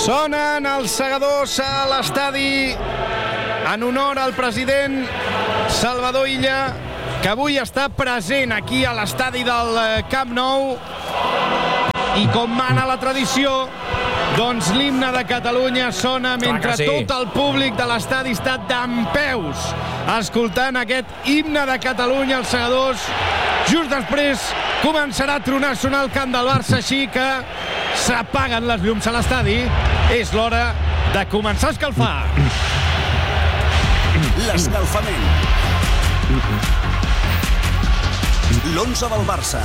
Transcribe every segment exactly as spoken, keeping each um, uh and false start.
Sonen els segadors a l'estadi en honor al president Salvador Illa, que avui està present aquí a l'estadi del Camp Nou, i com mana la tradició, doncs l'himne de Catalunya sona mentre sí. tot el públic de l'estadi està dempeus escoltant aquest himne de Catalunya. Els segadors, just després començarà a tronar, sonar el camp del Barça, així que s'apaguen les llums a l'estadi. És l'hora de començar a escalfar. L'escalfament. L'onze del Barça.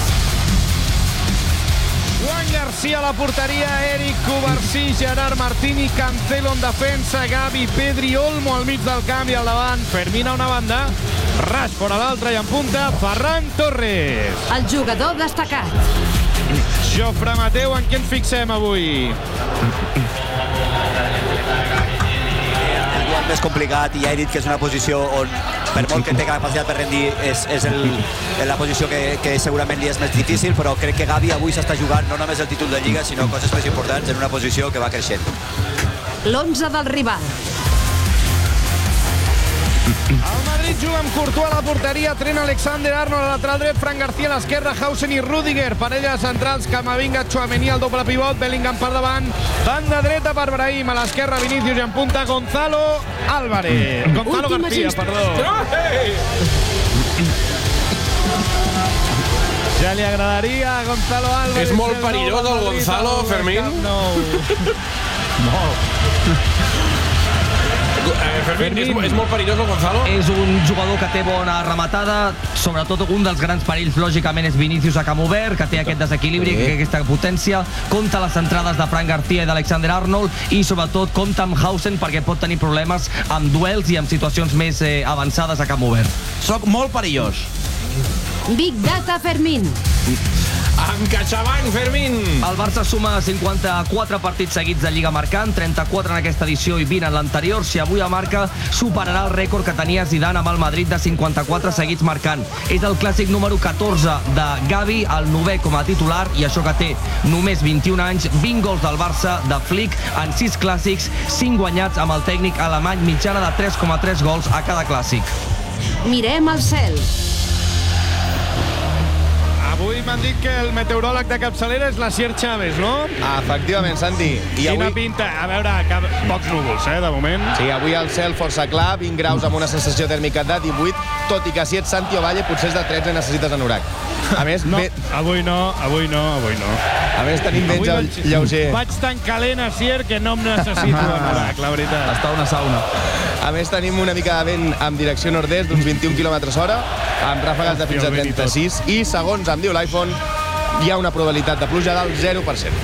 Juan García a la porteria, Eric Covarsí, Gerard Martini, Cancelo en defensa, Gavi, Pedri, Olmo al mig del camp i al davant, Fermín a una banda, Rashford a l'altra i en punta, Ferran Torres. El jugador destacat. Jofre Mateu, en qui ens fixem avui? El duel més complicat, i ja he dit que és una posició on, per molt que té capacitat per rendir, és, és el, la posició que, que segurament li és més difícil, però crec que Gavi avui s'està jugant no només el títol de Lliga, sinó coses més importants en una posició que va creixent. L'onze del rival. El Madrid juga amb Courtois a la porteria, Trent Alexander-Arnold a lateral dret, Fran García a l'esquerra, Hausen i Rüdiger, parella de centrals, Camavinga, Tchouaméni al doble pivot, Bellingham per davant, banda dreta per Brahim, a l'esquerra Vinícius i en punta Gonzalo Álvarez. Gonzalo García, perdó. Ja li agradaria a Gonzalo Álvarez. És molt perillós el Gonzalo, Fermín? Molt. Eh, Fermín, és, és molt perillós el Gonzalo? És un jugador que té bona rematada, sobretot un dels grans perills, lògicament, és Vinícius a camp obert, que té aquest desequilibri, sí. aquesta potència, compta les entrades de Fran García i d'Alexander-Arnold, i sobretot compta amb Hausen perquè pot tenir problemes amb duels i amb situacions més eh, avançades a camp obert. Soc molt perillós. Big Data Fermín. Amb CaixaBank, Fermín. El Barça suma cinquanta-quatre partits seguits de Lliga marcant, trenta-quatre en aquesta edició i vint en l'anterior. Si avui a marca, superarà el rècord que tenia Zidane amb el Madrid de cinquanta-quatre seguits marcant. És el clàssic número catorze de Gavi, el novè com a titular, i això que té només vint-i-un anys, vint gols del Barça de Flick en sis clàssics, cinc guanyats amb el tècnic alemany, mitjana de tres coma tres gols a cada clàssic. Mirem el cel. Avui m'han dit que el meteoròleg de capçalera és l'Asier Chávez, no? Ah, efectivament, Santi. I Quina avui... pinta? A veure, que pocs núvols, eh, de moment. Sí, avui el cel força clar, vint graus amb una sensació tèrmica de divuit, tot i que si ets Santi o Valle potser és de tretze i necessites anorac. A més, no, ve... avui no, avui no, avui no. A més, tenim vents vaig... lleuger. Vaig tan calent, Asier, que no em necessito anorac, la veritat. Està una sauna. A més, tenim una mica de vent en direcció nord-est, d'uns vint-i-un quilòmetres hora, amb ràfegues de fins a trenta-sis, i segons em diu l'iPhone, hi ha una probabilitat de pluja del zero per cent.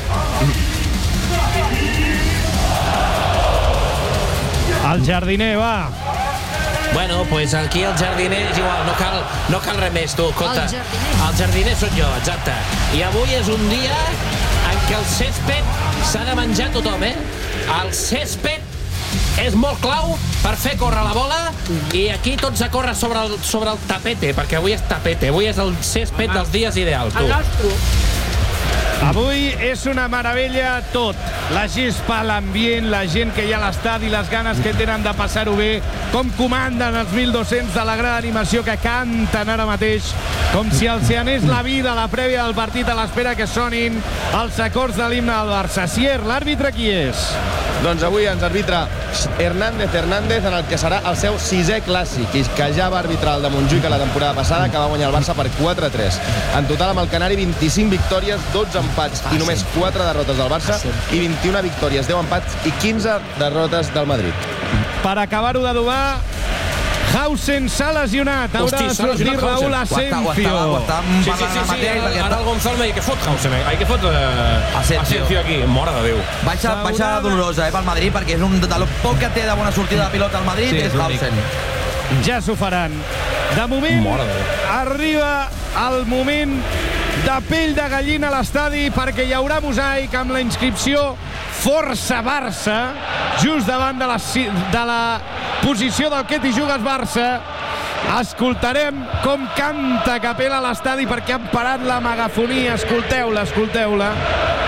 El jardiner, va. Bueno, pues aquí el jardiner és igual, no cal, no cal res més, tu, escolta. El jardiner. El jardiner sóc jo, exacte. I avui és un dia en què el césped s'ha de menjar tothom, eh? El césped és molt clau per fer córrer la bola, i aquí tots a córrer sobre el, sobre el tapete, perquè avui és tapete, avui és el césped dels dies ideals, tu. El nostre. Avui és una meravella tot. La gespa, l'ambient, la gent que hi ha a l'estadi, les ganes que tenen de passar-ho bé, com comanden els mil dos-cents de la gran animació que canten ara mateix, com si els hi anés la vida a la prèvia del partit a l'espera que sonin els acords de l'himne del Barça. Sier, l'àrbitre qui és? Doncs avui ens arbitra Hernández Hernández en el que serà el seu sisè clàssic, i que ja va arbitrar el de Montjuïc a la temporada passada, que va guanyar el Barça per quatre a tres. En total, amb el Canari, vint-i-cinc victòries, dotze empats i només quatre derrotes del Barça, i vint-i-una victòries, deu empats i quinze derrotes del Madrid. Per acabar-ho d'adobar, Hausen s'ha lesionat. Haurà de sortir Raúl Asencio. Sí, sí, sí, sí. Ara el Gonzalo me diu que fot Hausen, eh? Ai, que fot Asencio aquí. Mora de Déu. Baixa, baixa dolorosa, eh, pel Madrid, perquè és un de lo poc que té de bona sortida de pilota al Madrid, és Hausen. Ja s'ho faran. De moment, arriba el moment de pell de gallina a l'estadi, perquè hi haurà mosaic amb la inscripció Força Barça, just davant de la, de la posició del Que t'hi jugues Barça. Escoltarem com canta Capela a l'estadi, perquè han parat la megafonia. Escolteu-la, escolteu-la.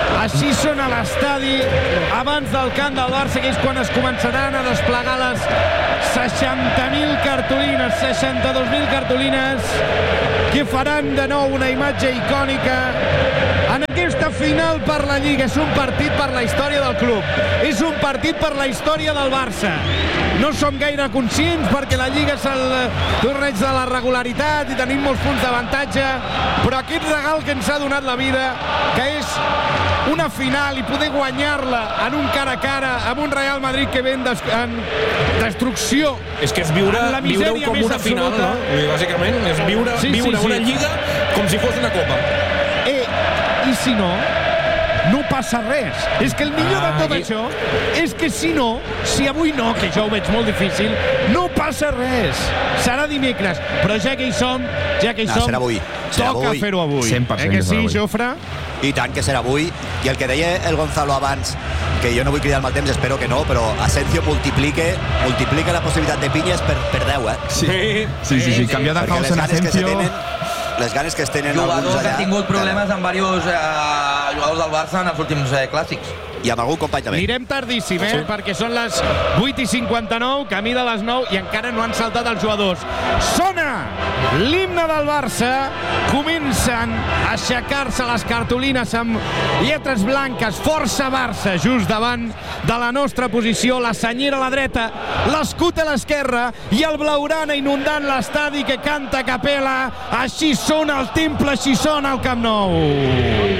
Així són a l'estadi abans del camp del Barça, que és quan es començaran a desplegar les seixanta mil cartolines, seixanta-dos mil cartolines, que faran de nou una imatge icònica en aquesta final per la Lliga. És un partit per la història del club, és un partit per la història del Barça. No som gaire conscients perquè la Lliga és el torneig de la regularitat i tenim molts punts d'avantatge, però aquest regal que ens ha donat la vida, que és una final i poder guanyar-la en un cara a cara amb un Real Madrid que ve en, des en destrucció, és que és viure, viure com una absoluta. final, no? I bàsicament és viure, sí, viure sí, sí. una Lliga com si fos una copa. Eh, i si no, no passa res. És que el millor Ah, de tot aquí- això és que si no, si avui no, que jo ho veig molt difícil, no passa res. Serà dimecres, però ja que hi som, ja que hi No, som, serà avui. Serà toca avui. fer-ho avui. cent per cent eh que que serà sí, avui. Jofre? I tant que serà avui. I el que deia el Gonzalo abans, que jo no vull cridar-me el temps, espero que no, però Asensio multiplique, multiplica la possibilitat de pinyes per, per deu, eh? Sí, Sí, sí, sí, canviar de Perquè house les en ganes que se Asensio... tenen, les ganes que es tenen Jugador alguns que allà... ha tingut problemes amb diversos eh, jugadors del Barça en els últims eh, clàssics. I amb algun company també. Anirem tardíssim, eh? Sí. Perquè són les vuit i cinquanta-nou, camí de les nou, i encara no han saltat els jugadors. Sona l'himne del Barça, comencen a aixecar-se les cartolines amb lletres blanques, força Barça, just davant de la nostra posició, la senyera a la dreta, l'escut a l'esquerra i el blaurana inundant l'estadi que canta a capella. Així sona el temple, així sona el Camp Nou.